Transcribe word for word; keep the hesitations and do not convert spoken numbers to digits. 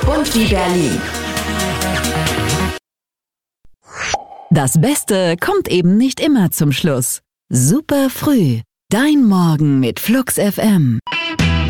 Bunt wie Berlin. Das Beste kommt eben nicht immer zum Schluss. Super früh. Dein Morgen mit Flux F M.